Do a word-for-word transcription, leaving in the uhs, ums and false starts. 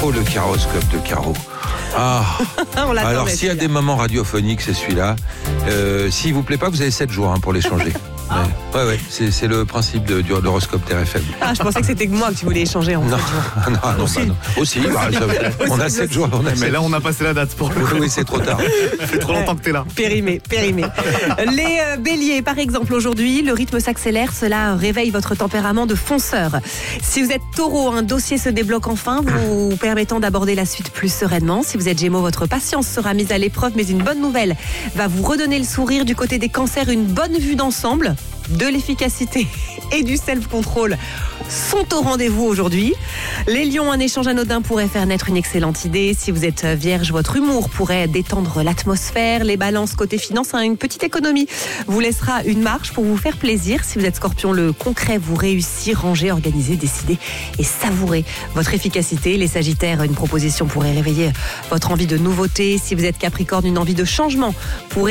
Oh, le caroscope de Caro. Ah. On l'attendait, Alors, s'il y a celui-là. des moments radiophoniques, c'est celui-là. Euh, s'il vous plaît pas, vous avez sept jours hein, pour les changer. Ouais, ouais, ouais. C'est, c'est le principe de, du, de l'horoscope Terre F M. Ah, je pensais que c'était que moi que tu voulais échanger en Non, fait. non, non, Aussi. bah non. Aussi, bah, ça- on a sept jours. On a Mais sept- là, on a passé la date pour le coup. Oui, c'est trop tard. Ça fait trop longtemps que t'es là. Périmé, périmé. Les euh, béliers, par exemple, aujourd'hui, le rythme s'accélère, cela réveille votre tempérament de fonceur. Si vous êtes taureau, un dossier se débloque enfin, vous permettant d'aborder la suite plus sereinement. Si vous êtes gémeaux, votre patience sera mise à l'épreuve, mais une bonne nouvelle va vous redonner le sourire. Du côté des cancers, une bonne vue d'ensemble, de l'efficacité et du self-control sont au rendez-vous aujourd'hui. Les lions, un échange anodin pourrait faire naître une excellente idée. Si vous êtes vierge, votre humour pourrait détendre l'atmosphère. Les balances, côté finance, hein, une petite économie vous laissera une marge pour vous faire plaisir. Si vous êtes scorpion, le concret vous réussit. Rangez, organisez, décidez et savourez votre efficacité. Les sagittaires, une proposition pourrait réveiller votre envie de nouveauté. Si vous êtes capricorne, une envie de changement pourrait